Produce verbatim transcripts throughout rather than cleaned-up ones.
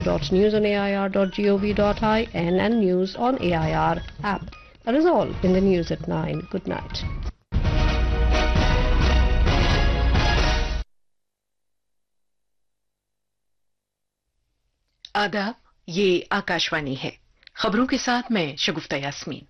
news on A I R dot gov dot in and news on A I R app. That is all in the news at nine. Good night. आदाब, ये आकाशवाणी है। खबरों के साथ मैं शगुफ्ता यास्मीन।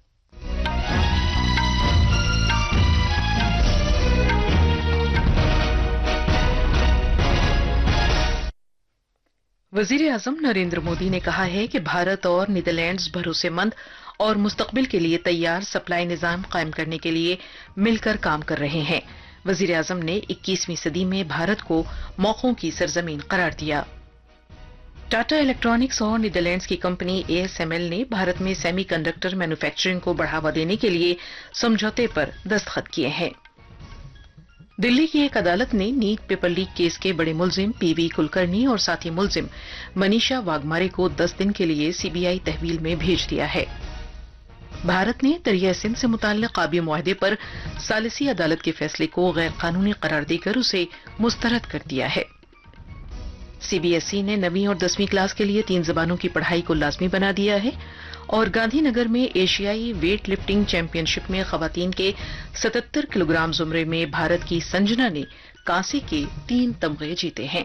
वजीर आजम नरेंद्र मोदी ने कहा है कि भारत और नीदरलैंड्स भरोसेमंद और मुस्तकबिल के लिए तैयार सप्लाई निजाम कायम करने के लिए मिलकर काम कर रहे हैं। वजीर आजम ने इक्कीसवीं सदी में भारत को मौकों की सरजमीन करार दिया। टाटा इलेक्ट्रॉनिक्स और नीदरलैंड्स की company A S M L ने भारत में सेमीकंडक्टर मैन्युफैक्चरिंग को बढ़ावा देने के लिए समझौते पर दस्तखत किए हैं। दिल्ली की एक अदालत ने नीट पेपर लीक केस के बड़े मुलजिम पीवी कुलकर्णी और साथी मुलजिम मनीषा वाघमारे को दस दिन के लिए सीबीआई तहवील में भेज दिया है। भारत ने दरिया सिंध से मुताल्लिक आबी मुआहदे पर सालिसी अदालत के फैसले को गैर कानूनी करार देकर उसे मुस्तरद कर दिया है। सीबीएसई ने नवीं और दसवीं क्लास के लिए तीन जबानों की पढ़ाई को लाजमी बना दिया है और गांधीनगर में एशियाई वेट लिफ्टिंग चैंपियनशिप में खवातीन के सतहत्तर किलोग्राम जुमरे में भारत की संजना ने कांसे के तीन तमगे जीते हैं।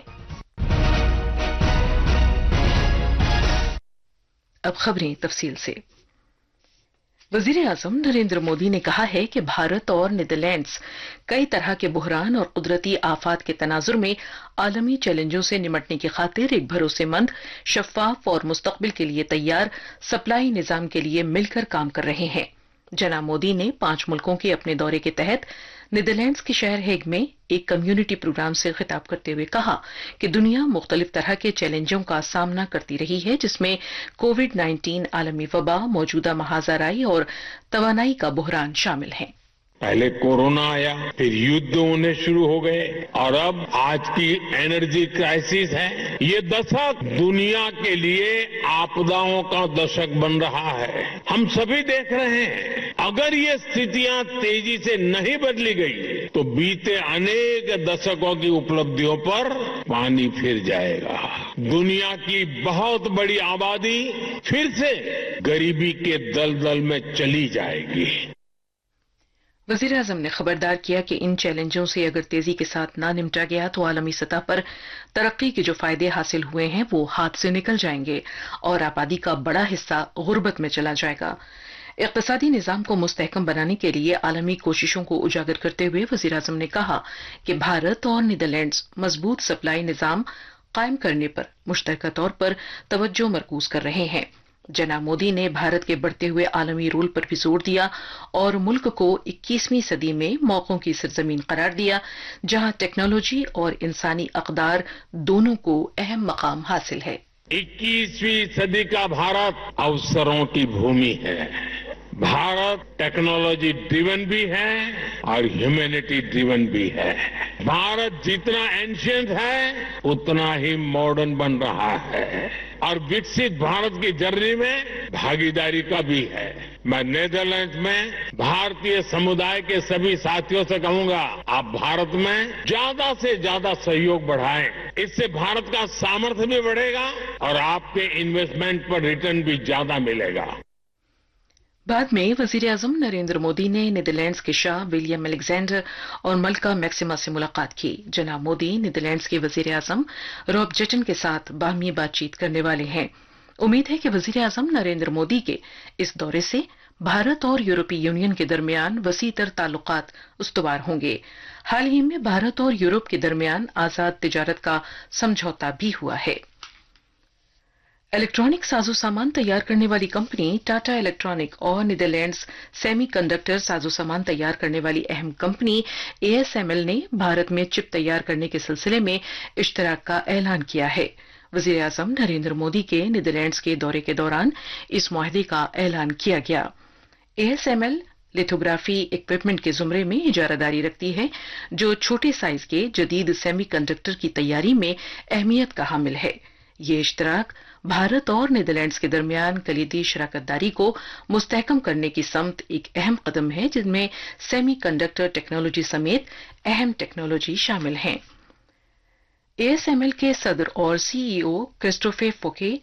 अब खबरें तफसील से। वजीर आजम नरेंद्र मोदी ने कहा है कि भारत और नीदरलैंड्स कई तरह के बुहरान और कुदरती आफात के तनाजुर में आलमी चैलेंजों से निमटने की खातिर एक भरोसेमंद, शफाफ और मुस्तकबिल के लिए तैयार सप्लाई निजाम के लिए मिलकर काम कर रहे हैं। जनाब मोदी ने पांच मुल्कों के अपने दौरे के तहत नीदरलैंड्स के शहर हेग में एक कम्युनिटी प्रोग्राम से खिताब करते हुए कहा कि दुनिया मुख्तलिफ तरह के चैलेंजों का सामना करती रही है, जिसमें कोविड नाइन्टीन, आलमी वबा, मौजूदा महाजराई और तवानाई का बुहरान शामिल हैं। पहले कोरोना आया, फिर युद्ध होने शुरू हो गए और अब आज की एनर्जी क्राइसिस है। ये दशक दुनिया के लिए आपदाओं का दशक बन रहा है। हम सभी देख रहे हैं, अगर ये स्थितियां तेजी से नहीं बदली गई तो बीते अनेक दशकों की उपलब्धियों पर पानी फिर जाएगा। दुनिया की बहुत बड़ी आबादी फिर से गरीबी के दलदल में चली जाएगी। वजीर आजम ने खबरदार किया कि इन चैलेंजों से अगर तेजी के साथ ना निपटा गया तो आलमी सतह पर तरक्की के जो फायदे हासिल हुए हैं वो हाथ से निकल जाएंगे और आबादी का बड़ा हिस्सा गुर्बत में चला जाएगा। इक्तिसादी निजाम को मुस्तहकम बनाने के लिए आलमी कोशिशों को उजागर करते हुए वजीर आजम ने कहा कि भारत और नीदरलैंड्स मजबूत सप्लाई निजाम कायम करने पर मुश्तरका तौर पर तवज्जो मरकूज कर रहे हैं। जनाब मोदी ने भारत के बढ़ते हुए आलमी रोल पर भी जोर दिया और मुल्क को इक्कीसवीं सदी में मौकों की सरजमीन करार दिया, जहां टेक्नोलॉजी और इंसानी अकदार दोनों को अहम मकाम हासिल है। इक्कीसवीं सदी का भारत अवसरों की भूमि है। भारत टेक्नोलॉजी ड्रिवन भी है और ह्यूमैनिटी ड्रिवन भी है। भारत जितना एंशियंट है उतना ही मॉडर्न बन रहा है और विकसित भारत की जर्नी में भागीदारी का भी है। मैं नीदरलैंड्स में भारतीय समुदाय के सभी साथियों से कहूंगा, आप भारत में ज्यादा से ज्यादा सहयोग बढ़ाएं। इससे भारत का सामर्थ्य भी बढ़ेगा और आपके इन्वेस्टमेंट पर रिटर्न भी ज्यादा मिलेगा। बाद में वजीर आजम नरेंद्र मोदी ने नीदरलैंड्स के शाह विलियम अलेक्जेंडर और मलका मैक्सिमा से मुलाकात की। जनाब मोदी नीदरलैंड्स के वजीर आजम रॉब जेटन के साथ बाहमी बातचीत करने वाले हैं। उम्मीद है कि वजीर आजम नरेंद्र मोदी के इस दौरे से भारत और यूरोपीय यूनियन के दरमियान वसीतर ताल्लुकात उस्तवार होंगे। हाल ही में भारत और यूरोप के दरमियान आजाद तिजारत का समझौता भी हुआ है। इलेक्ट्रॉनिक साजो सामान तैयार करने वाली कंपनी टाटा इलेक्ट्रॉनिक और नीदरलैंड्स सेमीकंडक्टर साजो सामान तैयार करने वाली अहम company A S M L ने भारत में चिप तैयार करने के सिलसिले में इश्तराक का ऐलान किया है। वजीर आजम नरेंद्र मोदी के नीदरलैंड्स के दौरे के दौरान इस मुआहदे का ऐलान किया गया। A S M L lithography equipment के जुमरे में इजारादारी रखती है, जो छोटे साइज के जदीद सेमीकंडक्टर की तैयारी में अहमियत का हामिल है। ये इश्तराक भारत और नीदरलैंड्स के दरमियान कलीदी शराकतदारी को मुस्तहकम करने की समत एक अहम कदम है, जिनमें सेमी कंडक्टर टेक्नोलॉजी समेत अहम टेक्नोलॉजी शामिल हैं। ए एस एम एल के सदर और सी ई ओ क्रिस्टोफर फोके